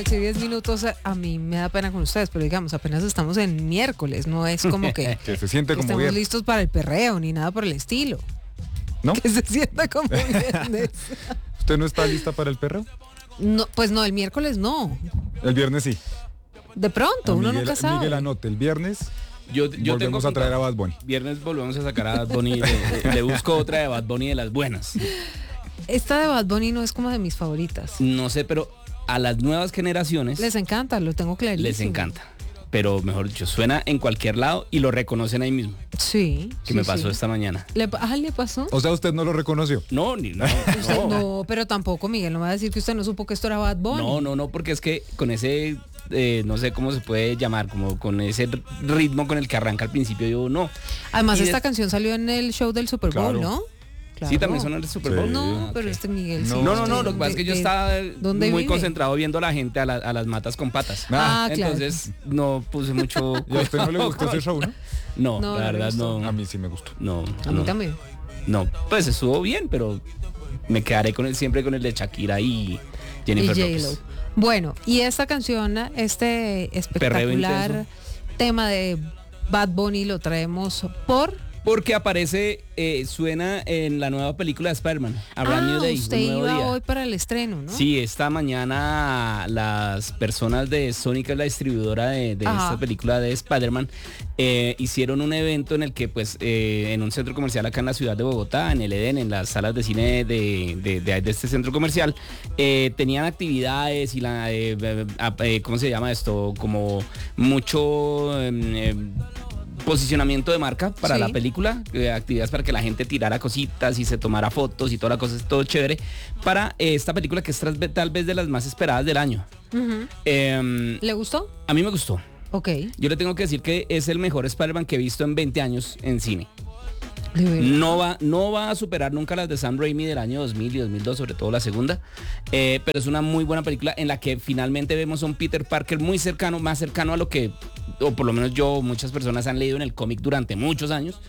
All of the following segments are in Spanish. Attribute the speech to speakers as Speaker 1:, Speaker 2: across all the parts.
Speaker 1: taxi 10 minutos, a mí me da pena con ustedes, pero digamos, apenas estamos en miércoles, no es como que
Speaker 2: se siente como
Speaker 1: estamos
Speaker 2: viernes.
Speaker 1: listos para el perreo, ni nada por el estilo.
Speaker 2: ¿No?
Speaker 1: Que se sienta como viernes.
Speaker 2: ¿Usted no está lista para el perreo?
Speaker 1: No, pues no, el miércoles no.
Speaker 2: El viernes sí.
Speaker 1: De pronto, uno nunca sabe.
Speaker 2: Miguel anote, el viernes
Speaker 3: Yo
Speaker 2: volvemos a traer a Bad Bunny.
Speaker 3: Viernes volvemos a sacar a Bad Bunny. Le busco otra de Bad Bunny de las buenas.
Speaker 1: Esta de Bad Bunny no es como de mis favoritas.
Speaker 3: No sé, pero a las nuevas generaciones
Speaker 1: Les encanta, lo tengo clarísimo.
Speaker 3: les encanta. Pero mejor dicho, suena en cualquier lado y lo reconocen ahí mismo.
Speaker 1: Sí.
Speaker 3: Que
Speaker 1: sí,
Speaker 3: me pasó
Speaker 1: sí.
Speaker 3: esta mañana.
Speaker 1: ¿Le pasó?
Speaker 2: O sea, usted no lo reconoció.
Speaker 3: No,
Speaker 1: Usted no, pero tampoco, Miguel, no me va a decir que usted no supo que esto era Bad Bunny.
Speaker 3: No, porque es que con ese, no sé cómo se puede llamar, como con ese ritmo con el que arranca al principio, yo no.
Speaker 1: Además,
Speaker 3: Y
Speaker 1: esta canción salió en el show del Super Bowl,
Speaker 2: Claro.
Speaker 1: ¿no? Claro.
Speaker 3: Sí, también son el Super Bowl.
Speaker 2: Sí.
Speaker 1: No, pero este Miguel sí.
Speaker 3: No, lo que pasa es que yo estaba
Speaker 1: ¿dónde
Speaker 3: muy
Speaker 1: vive?
Speaker 3: concentrado viendo a la gente a las matas con patas.
Speaker 1: Ah, claro.
Speaker 3: Entonces no puse mucho.
Speaker 2: ¿Y a usted no le gustó ese show, no?
Speaker 3: No,
Speaker 1: No,
Speaker 3: la
Speaker 1: no le
Speaker 3: verdad
Speaker 1: gustó.
Speaker 3: no.
Speaker 2: A mí sí me gustó.
Speaker 3: No,
Speaker 1: A mí también.
Speaker 3: No, pues estuvo bien, pero me quedaré siempre con el de Shakira y Jennifer
Speaker 1: Y
Speaker 3: López.
Speaker 1: J-Lo. Bueno, y esta canción, este
Speaker 3: Perreo
Speaker 1: espectacular
Speaker 3: intenso.
Speaker 1: tema de Bad Bunny lo traemos por...
Speaker 3: Porque aparece, suena en la nueva película de Spider-Man, A Brand New Day,
Speaker 1: usted
Speaker 3: un nuevo
Speaker 1: iba
Speaker 3: día.
Speaker 1: hoy para el estreno, ¿no?
Speaker 3: Sí, esta mañana las personas de Sony, que es la distribuidora de esta película de Spider-Man, hicieron un evento en el que pues en un centro comercial acá en la ciudad de Bogotá, en el Edén, en las salas de cine de este centro comercial, tenían actividades y ¿cómo se llama esto? Como mucho... posicionamiento de marca para
Speaker 1: Sí.
Speaker 3: la película, actividades para que la gente tirara cositas y se tomara fotos y toda la cosa, es todo chévere para esta película que es tal vez de las más esperadas del año.
Speaker 1: Ujú. ¿Le gustó?
Speaker 3: A mí me gustó.
Speaker 1: Ok.
Speaker 3: Yo le tengo que decir que es el mejor Spider-Man que he visto en 20 años en cine.
Speaker 1: De verdad.
Speaker 3: No va a superar nunca las de Sam Raimi del año 2000 y 2002, sobre todo la segunda, pero es una muy buena película en la que finalmente vemos a un Peter Parker muy cercano, más cercano a lo que, o por lo menos muchas personas han leído en el cómic durante muchos años,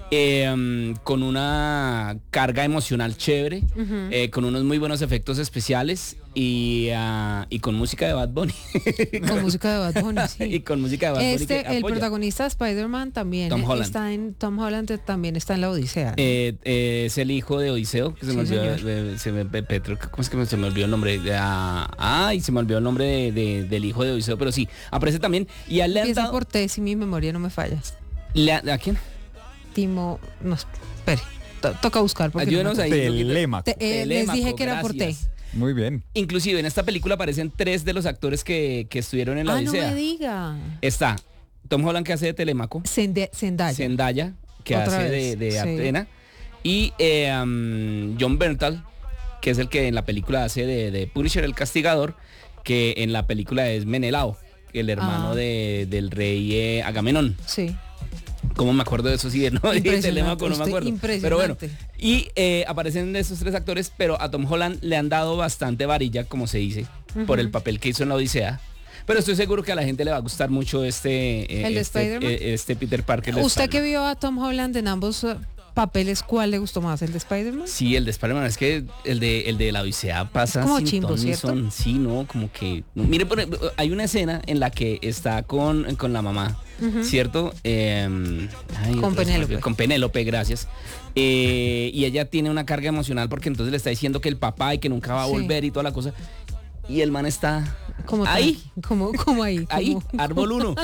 Speaker 3: con una carga emocional chévere, con unos muy buenos efectos especiales y con música de Bad Bunny.
Speaker 1: Con música de Bad Bunny, sí.
Speaker 3: Y con música de Bad Bunny que
Speaker 1: El
Speaker 3: apoya.
Speaker 1: Protagonista de Spider-Man también
Speaker 3: Tom Holland.
Speaker 1: Tom Holland también está en la Odisea, ¿no?
Speaker 3: Es el hijo de Odiseo, que se me
Speaker 1: Sí,
Speaker 3: olvidó, Petro, ¿cómo es que se me olvidó el nombre? Y se me olvidó el nombre del hijo de Odiseo, pero sí, aparece también. Y a él le han
Speaker 1: Empieza
Speaker 3: dado...
Speaker 1: por T, si mi memoria no me falla.
Speaker 3: ¿A quién?
Speaker 1: Timo, no, espere, toca buscar porque
Speaker 3: Ayúdenos
Speaker 1: no me
Speaker 3: ahí.
Speaker 2: Telémaco.
Speaker 1: acuerdo. Les dije que era por T.
Speaker 3: Gracias.
Speaker 2: Muy bien.
Speaker 3: Inclusive en esta película aparecen 3 de los actores que estuvieron en la
Speaker 1: Ah, no
Speaker 3: Odisea.
Speaker 1: me diga.
Speaker 3: Está Tom Holland, que hace de Telémaco,
Speaker 1: Zendaya.
Speaker 3: Zendaya, que
Speaker 1: Otra
Speaker 3: hace
Speaker 1: vez,
Speaker 3: de
Speaker 1: sí.
Speaker 3: Athena, y John Bernthal, que es el que en la película hace de Punisher, el castigador, que en la película es Menelao, el hermano del rey Agamenón.
Speaker 1: Sí.
Speaker 3: ¿Cómo me acuerdo de eso? Sí, no, de Telémaco no me acuerdo. Pero bueno, y aparecen esos 3 actores, pero a Tom Holland le han dado bastante varilla, como se dice, por el papel que hizo en la Odisea. Pero estoy seguro que a la gente le va a gustar mucho
Speaker 1: ¿El de Spider-Man?
Speaker 3: este Peter Parker.
Speaker 1: ¿Usted que vio a Tom Holland en ambos papeles, cuál le gustó más? ¿El de Spider-Man?
Speaker 3: Sí, el de Spider-Man, es que el de la Odisea pasa
Speaker 1: como
Speaker 3: sin
Speaker 1: chimbo,
Speaker 3: ton ni
Speaker 1: ¿cierto?
Speaker 3: son. Sí, no, como que... Mire, hay una escena en la que está con la mamá, ¿cierto?
Speaker 1: Con Penélope.
Speaker 3: Con Penélope, gracias. Y ella tiene una carga emocional porque entonces le está diciendo que el papá y que nunca va a
Speaker 1: Sí.
Speaker 3: volver y toda la cosa. Y el man está
Speaker 1: Como
Speaker 3: ahí.
Speaker 1: como ahí.
Speaker 3: Ahí,
Speaker 1: como-
Speaker 3: árbol 1.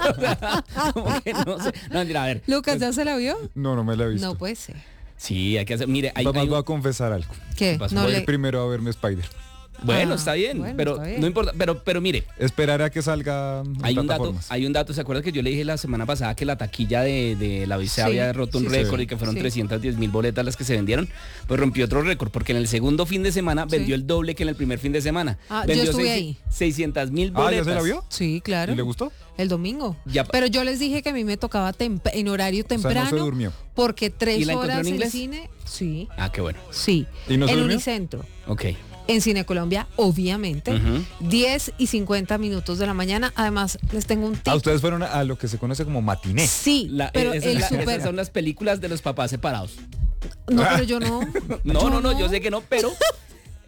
Speaker 3: Como que no sé. No, mentira, a ver.
Speaker 1: Lucas, ¿ya se la vio?
Speaker 2: No me la he visto.
Speaker 1: No puede ser.
Speaker 3: Sí, hay que hacer. Mire, hay
Speaker 2: Además
Speaker 3: un-
Speaker 2: voy a confesar algo.
Speaker 1: ¿Qué?
Speaker 3: pasó?
Speaker 1: No
Speaker 2: Voy a
Speaker 1: le...
Speaker 2: ir primero a verme Spider.
Speaker 3: Bueno,
Speaker 1: Ah,
Speaker 3: está bien,
Speaker 1: bueno,
Speaker 3: pero
Speaker 1: está bien.
Speaker 3: no importa, pero mire,
Speaker 2: Esperaré a que salga en
Speaker 3: hay un
Speaker 2: plataformas.
Speaker 3: dato, ¿se acuerda que yo le dije la semana pasada que la taquilla de la Odisea
Speaker 1: Sí,
Speaker 3: había roto un
Speaker 1: sí,
Speaker 3: récord
Speaker 2: sí.
Speaker 3: y que fueron
Speaker 1: Sí.
Speaker 3: 310,000 boletas las que se vendieron? Pues rompió otro récord, porque en el segundo fin de semana
Speaker 1: Sí.
Speaker 3: vendió el doble que en el primer fin de semana.
Speaker 1: Ah, yo
Speaker 3: vendió
Speaker 1: estuve ahí.
Speaker 3: 600,000
Speaker 2: Ah,
Speaker 3: boletas.
Speaker 2: ¿ya se la vio?
Speaker 1: Sí, claro.
Speaker 2: ¿Y le gustó?
Speaker 1: El domingo.
Speaker 3: Ya-
Speaker 1: Pero yo les dije que a mí me tocaba en horario
Speaker 2: O sea,
Speaker 1: temprano.
Speaker 2: no se durmió.
Speaker 1: Porque 3
Speaker 3: ¿Y la encontró
Speaker 1: horas
Speaker 3: en
Speaker 1: en
Speaker 3: inglés?
Speaker 1: cine. Sí,
Speaker 3: Ah, qué bueno.
Speaker 1: sí.
Speaker 2: ¿Y no se
Speaker 1: en
Speaker 2: durmió?
Speaker 1: Unicentro.
Speaker 3: Ok.
Speaker 1: En Cine Colombia, obviamente.
Speaker 3: Ujú.
Speaker 1: 10 y 50 minutos de la mañana. Además, les tengo un tip.
Speaker 2: Ah, ustedes fueron a lo que se conoce como matiné.
Speaker 1: Sí, pero el
Speaker 3: esas
Speaker 1: super...
Speaker 3: son las películas de los papás separados.
Speaker 1: No, pero yo no.
Speaker 3: No, yo sé que no, pero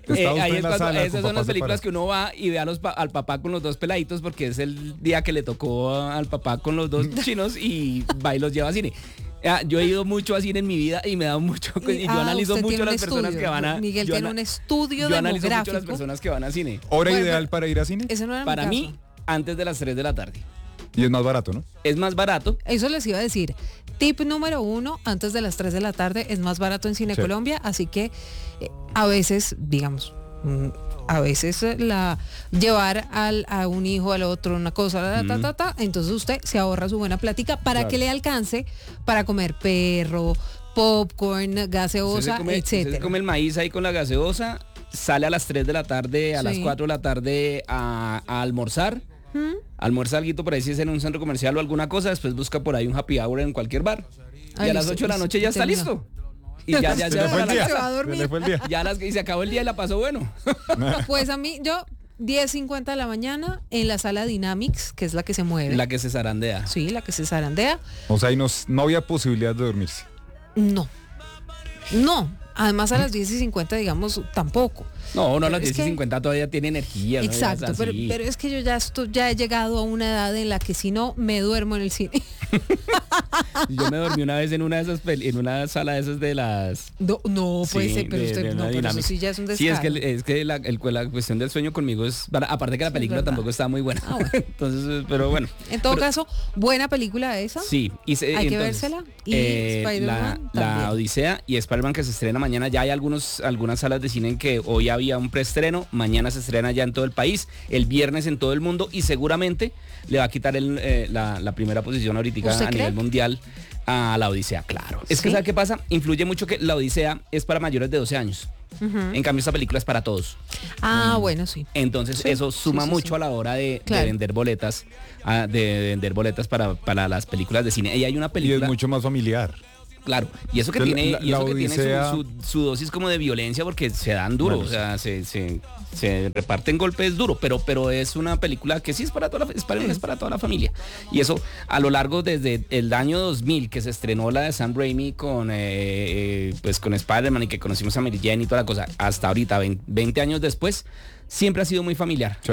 Speaker 2: Está usted
Speaker 3: ahí
Speaker 2: en
Speaker 3: es
Speaker 2: la
Speaker 3: cuando,
Speaker 2: sala con
Speaker 3: esas son las
Speaker 2: papás
Speaker 3: películas
Speaker 2: separados.
Speaker 3: que uno va y ve al papá con los dos peladitos porque es el día que le tocó al papá con los dos chinos y va y los lleva a cine. Yo he ido mucho a cine en mi vida y me da mucho y yo analizo
Speaker 1: usted
Speaker 3: mucho
Speaker 1: tiene
Speaker 3: las
Speaker 1: un
Speaker 3: personas
Speaker 1: estudio.
Speaker 3: que van a
Speaker 1: Miguel
Speaker 3: yo
Speaker 1: tiene
Speaker 3: ana-
Speaker 1: un estudio
Speaker 3: yo analizo mucho
Speaker 1: demográfico.
Speaker 3: las personas que van a cine.
Speaker 2: ¿Hora
Speaker 1: Bueno,
Speaker 2: ideal para ir a cine?
Speaker 1: Ese no era mi
Speaker 3: Para
Speaker 1: caso.
Speaker 3: mí, antes de las 3 de la tarde.
Speaker 2: Y es más barato, ¿no?
Speaker 3: Es más barato.
Speaker 1: Eso les iba a decir. Tip número 1, antes de las 3 de la tarde es más barato en Cine
Speaker 2: Sí.
Speaker 1: Colombia, así que a veces, digamos, a veces llevar a un hijo, al otro, una cosa, entonces usted se ahorra su buena plática para
Speaker 2: Claro.
Speaker 1: que le alcance para comer perro, popcorn,
Speaker 3: Usted
Speaker 1: gaseosa,
Speaker 3: usted se
Speaker 1: etcétera.
Speaker 3: come el maíz ahí con la gaseosa, sale a las 3 de la tarde, a las
Speaker 1: Sí.
Speaker 3: 4 de la tarde a almorzar. Almuerza algo por ahí si es en un centro comercial o alguna cosa, después busca por ahí un happy hour en cualquier bar.
Speaker 1: Ay,
Speaker 3: y a las
Speaker 1: listo,
Speaker 3: 8 de la noche ya está
Speaker 1: terminó.
Speaker 3: listo. Y ya
Speaker 2: Se
Speaker 3: se
Speaker 2: le
Speaker 3: va
Speaker 2: fue
Speaker 3: para
Speaker 2: el
Speaker 3: la
Speaker 2: día.
Speaker 1: Se va a
Speaker 3: casa.
Speaker 1: dormir.
Speaker 2: Se le fue el día.
Speaker 3: Y se acabó el día y la pasó bueno.
Speaker 1: Pues a mí, yo 10:50 de la mañana en la sala Dynamics, que es la que se mueve.
Speaker 3: La que se zarandea.
Speaker 1: Sí, la que se zarandea.
Speaker 2: O sea, y no había posibilidad de dormirse.
Speaker 1: No. Además a las 10:50, digamos, tampoco.
Speaker 3: No, a
Speaker 1: Pero
Speaker 3: las
Speaker 1: es que-
Speaker 3: 10:50 todavía tiene energía. ¿no? Ya
Speaker 1: Exacto,
Speaker 3: es así.
Speaker 1: pero es que yo ya he llegado a una edad en la que si no, me duermo en el cine.
Speaker 3: Y yo me dormí una vez en una de esas en una sala de esas de las.
Speaker 1: No puede
Speaker 3: Sí,
Speaker 1: ser, pero
Speaker 3: de
Speaker 1: usted,
Speaker 3: una
Speaker 1: no, pero eso
Speaker 3: dinámica.
Speaker 1: sí ya es un
Speaker 3: Sí,
Speaker 1: descaro.
Speaker 3: es que la cuestión del sueño conmigo es. Aparte que la
Speaker 1: Sí, es
Speaker 3: película
Speaker 1: verdad.
Speaker 3: tampoco está muy buena.
Speaker 1: Ah, bueno.
Speaker 3: Entonces, pero bueno.
Speaker 1: En todo
Speaker 3: Pero-
Speaker 1: caso, buena película esa.
Speaker 3: Sí,
Speaker 1: Hay que
Speaker 3: entonces,
Speaker 1: vérsela. Y
Speaker 3: la
Speaker 1: Spider-Man también.
Speaker 3: Odisea y Spider-Man que se estrena mañana. Ya hay algunas salas de cine en que hoy había un preestreno, mañana se estrena ya en todo el país, el viernes en todo el mundo y seguramente le va a quitar la primera posición ahorita
Speaker 1: ¿Usted
Speaker 3: a
Speaker 1: cree?
Speaker 3: nivel mundial a la Odisea, claro. Es que
Speaker 1: ¿Sí?
Speaker 3: ¿sabe qué pasa? Influye mucho que la Odisea es para mayores de 12 años.
Speaker 1: Ujú.
Speaker 3: En cambio esta película es para todos.
Speaker 1: Bueno, sí.
Speaker 3: Entonces
Speaker 1: Sí,
Speaker 3: eso suma
Speaker 1: sí,
Speaker 3: mucho
Speaker 1: sí.
Speaker 3: a la hora de
Speaker 1: Claro.
Speaker 3: vender boletas, para las películas de cine. Y hay una
Speaker 2: Y es
Speaker 3: película.
Speaker 2: mucho más familiar.
Speaker 3: Claro, y eso que
Speaker 2: Entonces,
Speaker 3: tiene,
Speaker 2: la
Speaker 3: y eso que tiene
Speaker 2: Odisea-
Speaker 3: su dosis como de violencia porque se dan duro,
Speaker 2: Bueno,
Speaker 3: o sea, se reparten golpes duro, pero es una película que sí es para toda la familia. Y eso a lo largo desde el año 2000 que se estrenó la de Sam Raimi con Spider-Man y que conocimos a Mary Jane y toda la cosa, hasta ahorita, 20 años después, siempre ha sido muy familiar.